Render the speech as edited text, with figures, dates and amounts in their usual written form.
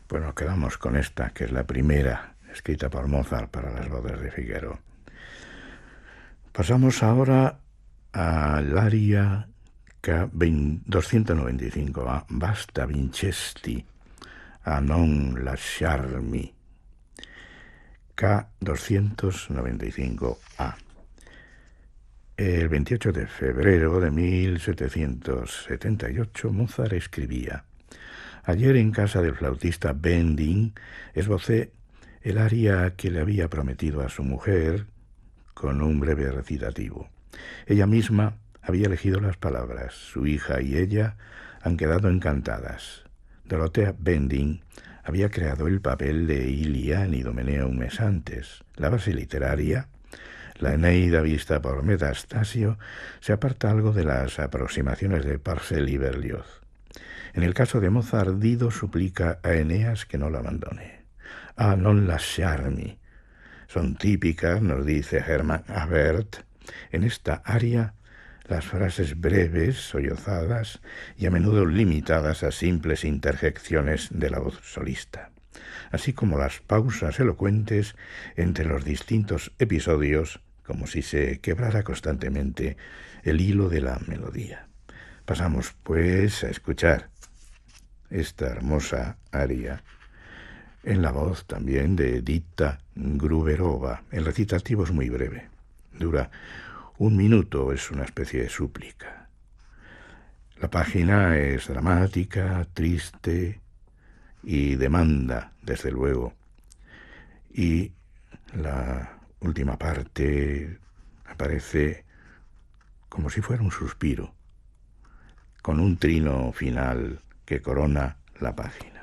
Pues nos quedamos con esta, que es la primera escrita por Mozart para las bodas de Figaro. Pasamos ahora al aria K295, Basta Vincesti, a non lasciarmi, K295A. El 28 de febrero de 1778, Mozart escribía: ayer en casa del flautista Bending esbocé el aria que le había prometido a su mujer con un breve recitativo. Ella misma había elegido las palabras. Su hija y ella han quedado encantadas. Dorothea Bending había creado el papel de Ilia en Idomeneo un mes antes. La base literaria, la Eneida vista por Metastasio, se aparta algo de las aproximaciones de Parcel y Berlioz. En el caso de Mozart, Dido suplica a Eneas que no la abandone. A non lasciarmi. Son típicas, nos dice Hermann Abert, en esta aria las frases breves, sollozadas y a menudo limitadas a simples interjecciones de la voz solista, así como las pausas elocuentes entre los distintos episodios, como si se quebrara constantemente el hilo de la melodía. Pasamos, pues, a escuchar esta hermosa aria en la voz también de Edita Gruberova. El recitativo es muy breve, dura 1 minuto, es una especie de súplica. La página es dramática, triste y demanda, desde luego. Y la última parte aparece como si fuera un suspiro, con un trino final que corona la página.